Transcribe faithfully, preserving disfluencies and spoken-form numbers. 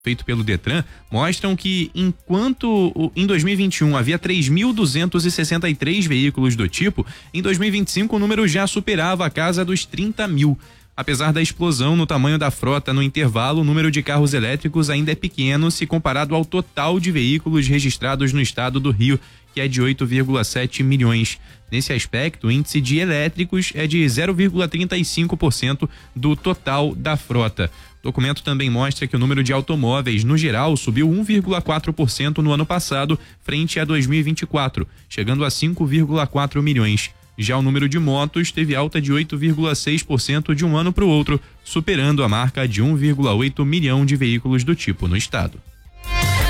feito pelo Detran mostram que enquanto em dois mil e vinte e um havia três mil duzentos e sessenta e três veículos do tipo, em dois mil e vinte e cinco o número já superava a casa dos trinta mil. Apesar da explosão no tamanho da frota no intervalo, o número de carros elétricos ainda é pequeno se comparado ao total de veículos registrados no estado do Rio, que é de oito vírgula sete milhões. Nesse aspecto, o índice de elétricos é de zero vírgula trinta e cinco por cento do total da frota. O documento também mostra que o número de automóveis, no geral, subiu um vírgula quatro por cento no ano passado, frente a dois mil e vinte e quatro, chegando a cinco vírgula quatro milhões. Já o número de motos teve alta de oito vírgula seis por cento de um ano para o outro, superando a marca de um vírgula oito milhão de veículos do tipo no estado.